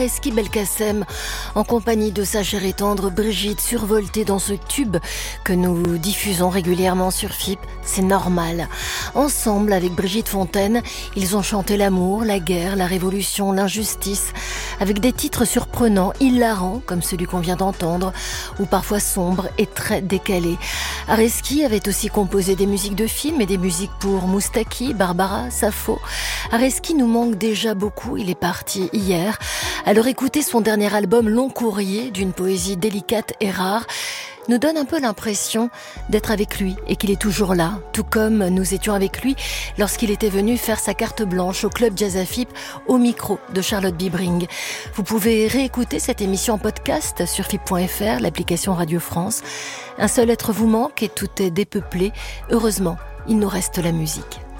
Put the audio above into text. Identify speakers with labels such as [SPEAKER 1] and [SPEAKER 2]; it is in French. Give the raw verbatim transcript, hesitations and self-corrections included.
[SPEAKER 1] Areski Belkacem, en compagnie de sa chère et tendre Brigitte, survoltée dans ce tube que nous diffusons régulièrement sur F I P, c'est normal. Ensemble, avec Brigitte Fontaine, ils ont chanté l'amour, la guerre, la révolution, l'injustice, avec des titres surprenants, hilarants, comme celui qu'on vient d'entendre, ou parfois sombres et très décalés. Areski avait aussi composé des musiques de films et des musiques pour Moustaki, Barbara, Sappho. Areski nous manque déjà beaucoup, il est parti hier. Alors écouter son dernier album Long Courrier, d'une poésie délicate et rare, nous donne un peu l'impression d'être avec lui et qu'il est toujours là, tout comme nous étions avec lui lorsqu'il était venu faire sa carte blanche au Club Jazz à F I P au micro de Charlotte Bibring. Vous pouvez réécouter cette émission en podcast sur F I P point F R, l'application Radio France. Un seul être vous manque et tout est dépeuplé. Heureusement, il nous reste la musique.